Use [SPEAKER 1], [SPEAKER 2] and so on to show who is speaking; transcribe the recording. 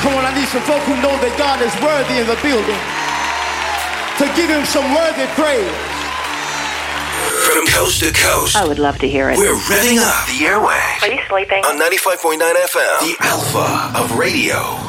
[SPEAKER 1] Come on, I need some folk who know that God is worthy in the building to give him some worthy praise.
[SPEAKER 2] From coast to coast,
[SPEAKER 3] I would love to hear it.
[SPEAKER 2] We're revving up the airwaves.
[SPEAKER 3] Are you sleeping?
[SPEAKER 2] On 95.9 FM, the Alpha of Radio.